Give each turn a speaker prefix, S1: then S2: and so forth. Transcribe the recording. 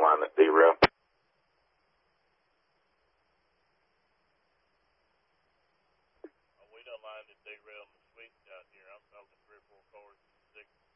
S1: line that derailed.
S2: We done lined it derailed in the sweet out here. I'm talking 3 or 4 cars in 6.